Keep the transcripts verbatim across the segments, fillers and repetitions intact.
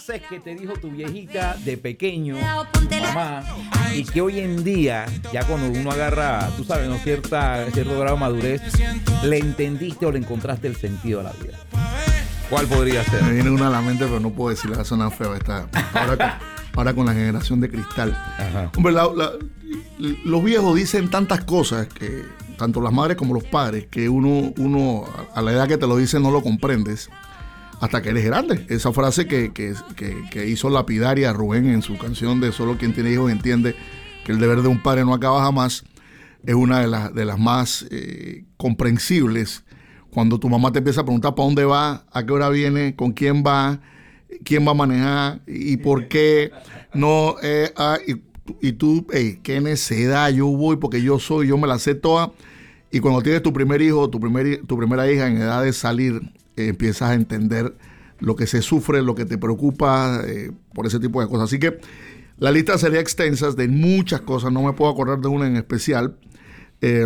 frases que te dijo tu viejita de pequeño, mamá, y que hoy en día, ya cuando uno agarra, tú sabes, ¿no? Cierta, cierto grado de madurez, le entendiste o le encontraste el sentido a la vida? ¿Cuál podría ser? Me viene una a la mente, pero no puedo decirle, la zona fea está. Ahora con, ahora con la generación de cristal. Ajá. Hombre, la, la, los viejos dicen tantas cosas, que tanto las madres como los padres, que uno, uno a la edad que te lo dicen no lo comprendes hasta que eres grande. Esa frase que, que, que, que hizo lapidaria Rubén en su canción de Solo quien tiene hijos entiende que el deber de un padre no acaba jamás, es una de, las de las más eh, comprensibles. Cuando tu mamá te empieza a preguntar para dónde va, a qué hora viene, con quién va, quién va a manejar y por qué no, eh, ah, y, y tú, hey, qué necesidad, yo voy porque yo soy, yo me la sé toda. Y cuando tienes tu primer hijo, tu, primer, tu primera hija en edad de salir, eh, empiezas a entender lo que se sufre, lo que te preocupa eh, por ese tipo de cosas. Así que la lista sería extensa de muchas cosas, no me puedo acordar de una en especial, eh,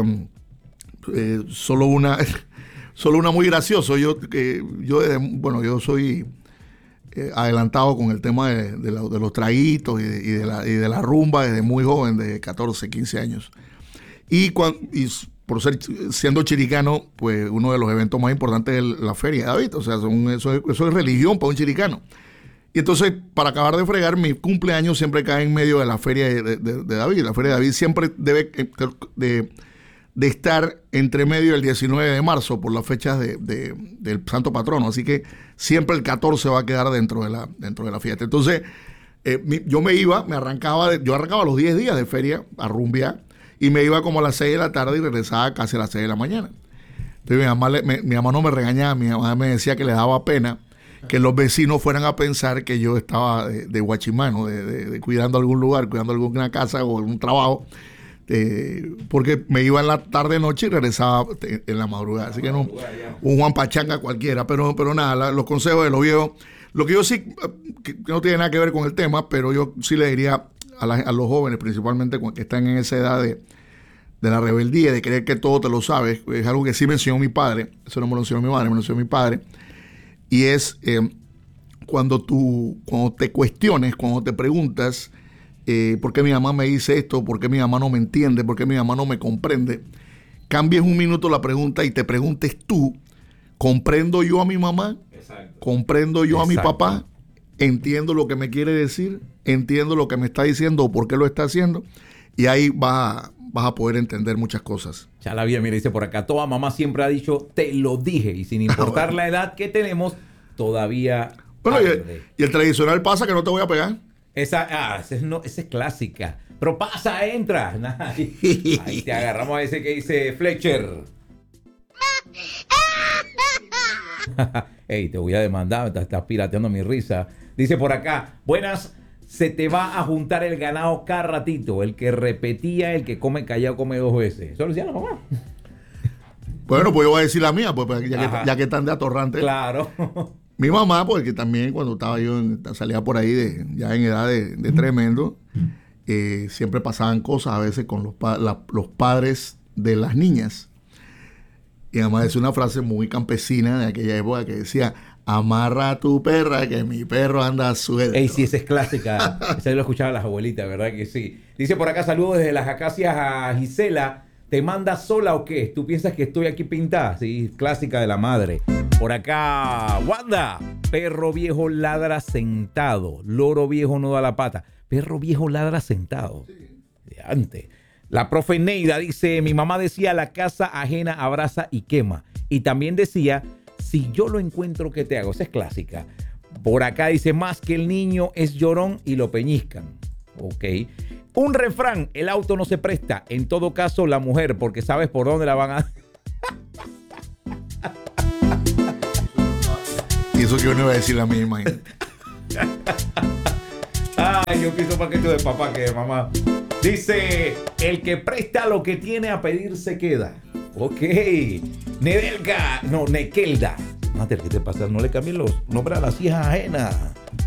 eh, solo una... Solo una muy gracioso. Yo, eh, yo bueno, yo soy eh, adelantado con el tema de, de, la, de los traguitos y de, y, de la, y de la rumba desde muy joven, de catorce, quince años. Y, cuando, y por ser siendo chiricano, pues uno de los eventos más importantes es la Feria de David. O sea, son, eso, es, eso es religión para un chiricano. Y entonces, para acabar de fregar, mi cumpleaños siempre cae en medio de la Feria de, de, de David. La Feria de David siempre debe... de, de estar entre medio del diecinueve de marzo por las fechas de, de, del Santo Patrono, así que siempre el catorce va a quedar dentro de la, dentro de la fiesta. Entonces, eh, mi, yo me iba, me arrancaba, de, yo arrancaba los diez días de feria a rumbear y me iba como a las seis de la tarde y regresaba casi a las seis de la mañana. Entonces mi mamá, le, me, mi mamá no me regañaba, mi mamá me decía que le daba pena que los vecinos fueran a pensar que yo estaba de, de guachimano, de, de, de cuidando algún lugar, cuidando alguna casa o algún trabajo. Eh, porque me iba en la tarde noche y regresaba en la madrugada, así que no un Juan Pachanga cualquiera, pero, pero nada, la, los consejos de los viejos, lo que yo sí, que no tiene nada que ver con el tema, pero yo sí le diría a, la, a los jóvenes, principalmente que están en esa edad de, de la rebeldía, de creer que todo te lo sabes, es algo que sí me enseñó mi padre, eso no me lo enseñó mi madre, me lo enseñó mi padre, y es eh, cuando tú, cuando te cuestiones, cuando te preguntas Eh, ¿por qué mi mamá me dice esto? ¿Por qué mi mamá no me entiende? ¿Por qué mi mamá no me comprende? Cambies un minuto la pregunta y te preguntes tú, ¿comprendo yo a mi mamá? Exacto. ¿Comprendo yo Exacto. a mi papá? ¿Entiendo lo que me quiere decir? ¿Entiendo lo que me está diciendo o por qué lo está haciendo? Y ahí vas a, vas a poder entender muchas cosas. Ya la vida, mira, dice por acá, toda mamá siempre ha dicho, te lo dije, y sin importar bueno. la edad que tenemos, todavía... Bueno, y el, y el tradicional pasa que no te voy a pegar. Esa, ah, esa, es, no, esa es clásica. Pero pasa, entra. Ahí, ahí te agarramos a ese que dice Fletcher. Ey, te voy a demandar, estás, estás pirateando mi risa. Dice por acá, buenas, se te va a juntar el ganado cada ratito. El que repetía, el que come callado come dos veces. Eso lo decía la mamá. Bueno, pues yo voy a decir la mía, pues ya, que, ya que están de atorrante. Claro. Mi mamá, porque también cuando estaba yo, en, salía por ahí de, ya en edad de, de tremendo, eh, siempre pasaban cosas a veces con los, pa, la, los padres de las niñas. Y además decía una frase muy campesina de aquella época que decía, amarra a tu perra que mi perro anda suelto. Ey, sí, esa es clásica. Esa yo lo escuchaba a las abuelitas, ¿verdad que sí? Dice por acá, saludos desde las acacias a Gisela. ¿Te mandas sola o qué? ¿Tú piensas que estoy aquí pintada? Sí, clásica de la madre. Por acá, Wanda. Perro viejo ladra sentado. Loro viejo no da la pata. Perro viejo ladra sentado. De antes. La profe Neida dice, mi mamá decía, la casa ajena abraza y quema. Y también decía, si yo lo encuentro, ¿qué te hago? Esa es clásica. Por acá dice, más que el niño es llorón y lo peñizcan. Ok. Un refrán, el auto no se presta. En todo caso, la mujer, porque sabes por dónde la van a... Y eso que yo no iba a decir la misma. Ay, yo pienso más que tú de papá que de mamá. Dice, el que presta lo que tiene a pedir se queda. Ok. Nedelka, no, Nekelda. Mater, ¿qué te pasa? No le cambien los nombres a las hijas ajenas.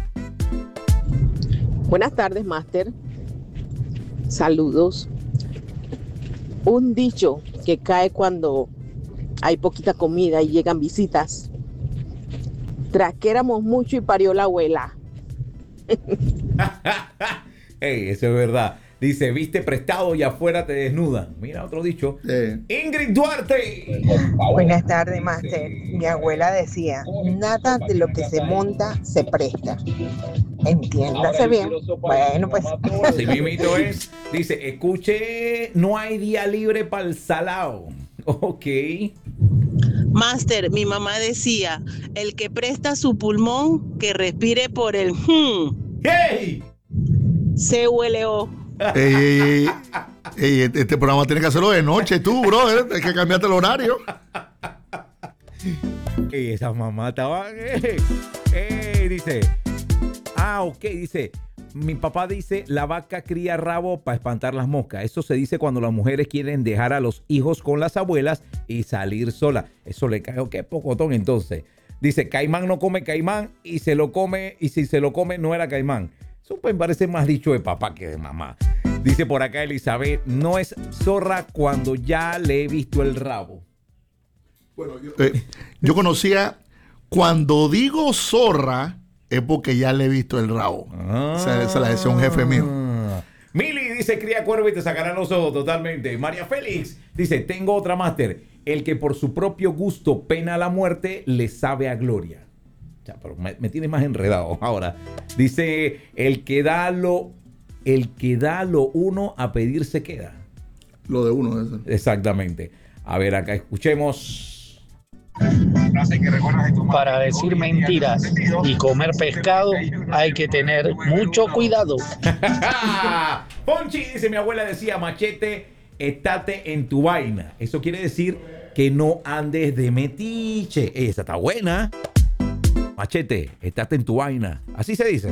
Buenas tardes, Máster. Saludos. Un dicho que cae cuando hay poquita comida y llegan visitas. Tras que éramos mucho y parió la abuela. Ey, eso es verdad. Dice, viste prestado y afuera te desnudan. Mira, otro dicho. Eh. Ingrid Duarte. Buenas tardes, Master. Mi abuela decía, nada de lo que se monta se presta. Entiéndase bien. Bueno, pues. Así mismito es. Dice, escuche, no hay día libre para el salao. Ok. Master, mi mamá decía, el que presta su pulmón, que respire por el hmm. ¡Hey! C U L O. Ey, ey, ey, ey, este programa tiene que hacerlo de noche, tú, brother. Hay que cambiarte el horario. Y esas mamás estaban. Eh, eh, dice. Ah, ok, dice. Mi papá dice: la vaca cría rabo para espantar las moscas. Eso se dice cuando las mujeres quieren dejar a los hijos con las abuelas y salir sola. Eso le cae, qué pocotón entonces. Dice: caimán no come caimán y se lo come, y si se lo come no era caimán. Eso me parece más dicho de papá que de mamá. Dice por acá Elizabeth, no es zorra cuando ya le he visto el rabo. Bueno, yo, eh, yo conocía, cuando digo zorra, es porque ya le he visto el rabo. Ah. Esa, esa la decía un jefe mío. Mili dice, cría cuervo y te sacarán los ojos totalmente. María Félix dice, tengo otra máster. El que por su propio gusto pena la muerte, le sabe a gloria. Ya, pero me, me tiene más enredado ahora. Dice, el que da lo, el que da lo uno a pedir se queda. Lo de uno. Eso. Exactamente. A ver, acá escuchemos. Para decir mentiras y comer pescado hay que tener mucho cuidado. Ponchi dice, mi abuela decía, machete, estate en tu vaina. Eso quiere decir que no andes de metiche. Esa está buena. Machete, estate en tu vaina. Así se dice.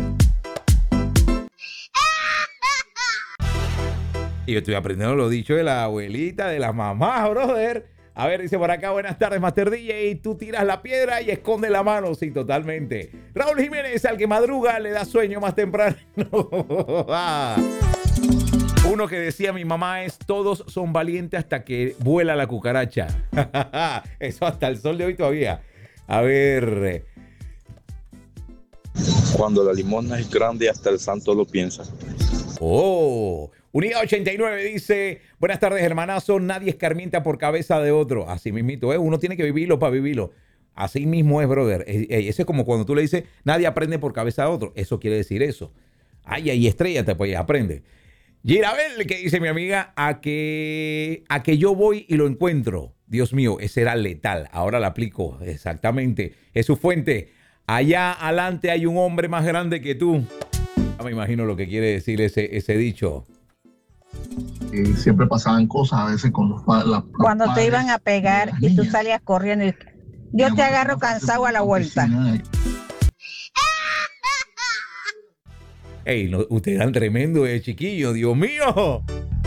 Y yo estoy aprendiendo lo dicho de la abuelita, de la mamá, brother. A ver, dice por acá, buenas tardes, Master D J. Y tú tiras la piedra y esconde la mano. Sí, totalmente. Raúl Jiménez, al que madruga le da sueño más temprano. ah. Uno que decía mi mamá es, todos son valientes hasta que vuela la cucaracha. Eso hasta el sol de hoy todavía. A ver. Cuando la limosna es grande, hasta el santo lo piensa. Oh, Unidad ochenta y nueve dice, buenas tardes, hermanazo, nadie escarmienta por cabeza de otro. Así mismito, ¿eh? Uno tiene que vivirlo para vivirlo. Así mismo es, brother. Ese es como cuando tú le dices, nadie aprende por cabeza de otro. Eso quiere decir eso. Ay, ay, estrellate, pues aprende. Girabel, que dice mi amiga, a que, a que yo voy y lo encuentro. Dios mío, ese era letal. Ahora la aplico exactamente. Es su fuente. Allá adelante hay un hombre más grande que tú. Ya me imagino lo que quiere decir ese, ese dicho. Y siempre pasaban cosas a veces con los, la, los Cuando padres, te iban a pegar y tú salías corriendo, y yo te agarro cansado a la vuelta. Ey, no, ustedes eran tremendo de chiquillo, Dios mío.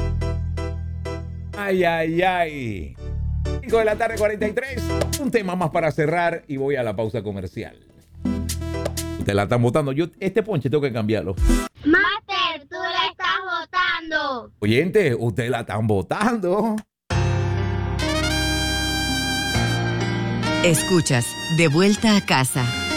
Ay, ay, ay. cinco de la tarde, cuarenta y tres. Un tema más para cerrar y voy a la pausa comercial. Ustedes la están votando. Yo, este ponche tengo que cambiarlo. Master, tú la estás votando. Oyente, ustedes la están votando. Escuchas De Vuelta a Casa